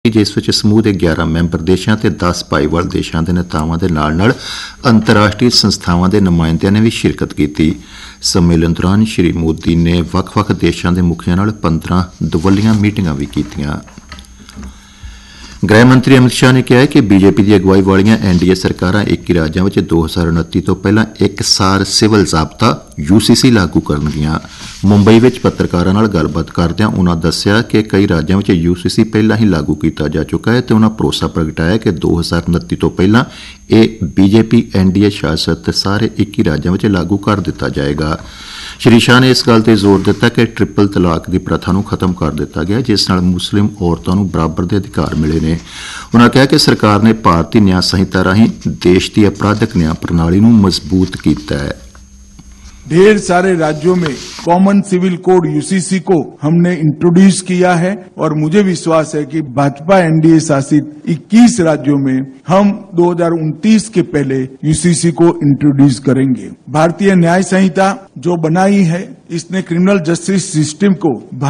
ਜਿਸ ਵਿੱਚ ਸਮੂਹ ਦੇ 11 ਮੈਂਬਰ ਦੇਸ਼ਾਂ ਤੇ 10 ਭਾਈਵਾਲ ਦੇਸ਼ਾਂ ਦੇ ਨੇਤਾਵਾਂ ਦੇ ਨਾਲ ਅੰਤਰਰਾਸ਼ਟਰੀ ਸੰਸਥਾਵਾਂ ਦੇ ਨੁਮਾਇੰਦਿਆਂ ਨੇ ਵੀ ਸ਼ਿਰਕਤ ਕੀਤੀ। ਸੰਮੇਲਨ ਦੌਰਾਨ ਸ਼੍ਰੀ ਮੋਦੀ ਨੇ ਵੱਖ-ਵੱਖ ਦੇਸ਼ਾਂ ਦੇ ਮੁਖੀਆਂ ਨਾਲ 15 ਦੁਵੱਲੀਆਂ ਮੀਟਿੰਗਾਂ ਵੀ ਕੀਤੀਆਂ। ਗ੍ਰਹਿ ਮੰਤਰੀ ਅਮਿਤ ਸ਼ਾਹ ਨੇ ਕਿਹਾ ਹੈ ਕਿ ਬੀਜੇਪੀ ਦੀ ਅਗਵਾਈ ਵਾਲੀਆਂ ਐਨਡੀਏ ਸਰਕਾਰਾਂ 21 ਰਾਜਾਂ ਵਿੱਚ 2029 ਤੋਂ ਪਹਿਲਾਂ ਇਕਸਾਰ ਸਿਵਲ ਜ਼ਾਬਤਾ UCC ਲਾਗੂ ਕਰਨਗੀਆਂ। ਮੁੰਬਈ ਵਿੱਚ ਪੱਤਰਕਾਰਾਂ ਨਾਲ ਗੱਲਬਾਤ ਕਰਦਿਆਂ ਉਨ੍ਹਾਂ ਦੱਸਿਆ ਕਿ ਕਈ ਰਾਜਾਂ ਵਿੱਚ UCC ਪਹਿਲਾਂ ਹੀ ਲਾਗੂ ਕੀਤਾ ਜਾ ਚੁੱਕਾ ਹੈ ਤੇ ਉਨ੍ਹਾਂ ਭਰੋਸਾ ਪ੍ਰਗਟਾਇਆ ਕਿ 2029 ਤੋਂ ਪਹਿਲਾਂ ਇਹ ਬੀਜੇਪੀ ਐਨਡੀਏ ਸ਼ਾਸਤ ਸਾਰੇ 21 ਰਾਜਾਂ ਵਿੱਚ ਲਾਗੂ ਕਰ ਦਿੱਤਾ ਜਾਏਗਾ। ਸ਼੍ਰੀ ਸ਼ਾਹ ਨੇ ਇਸ ਗੱਲ ਤੇ ਜ਼ੋਰ ਦਿੱਤਾ ਕਿ ਟ੍ਰਿਪਲ ਤਲਾਕ ਦੀ ਪ੍ਰਥਾ ਨੂੰ ਖਤਮ ਕਰ ਦਿੱਤਾ ਗਿਆ, ਜਿਸ ਨਾਲ ਮੁਸਲਿਮ ਔਰਤਾਂ ਨੂੰ ਬਰਾਬਰ ਦੇ ਅਧਿਕਾਰ ਮਿਲੇ ਨੇ। ਉਨ੍ਹਾਂ ਕਿਹਾ ਕਿ ਸਰਕਾਰ ਨੇ ਭਾਰਤੀ ਨਿਆਂ ਸੰਹਿਤਾ ਰਾਹੀਂ ਦੇਸ਼ ਦੀ ਅਪਰਾਧਕ ਨਿਆਂ ਪ੍ਰਣਾਲੀ ਨੂੰ ਮਜ਼ਬੂਤ ਕੀਤਾ ਹੈ। ढेर सारे राज्यों में कॉमन सिविल कोड UCC को हमने इंट्रोड्यूस किया है और मुझे विश्वास है कि भाजपा एनडीए शासित 21 राज्यों में हम 2029 के पहले UCC को इंट्रोड्यूस करेंगे। भारतीय न्याय संहिता जो बनाई है इसने क्रिमिनल जस्टिस सिस्टम को